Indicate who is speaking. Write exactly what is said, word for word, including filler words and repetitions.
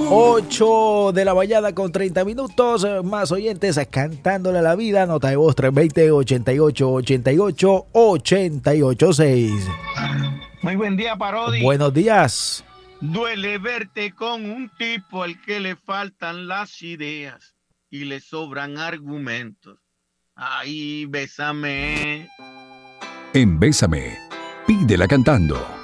Speaker 1: ocho de la mañana con treinta minutos, más oyentes cantándole a la vida. Nota de voz tres dos cero, ochenta y ocho, ochenta y ocho, ochenta y ocho seis.
Speaker 2: Muy buen día, Parodi.
Speaker 1: Buenos días.
Speaker 2: Duele verte con un tipo al que le faltan las ideas y le sobran argumentos. Ay, bésame.
Speaker 3: En Bésame, pídela cantando.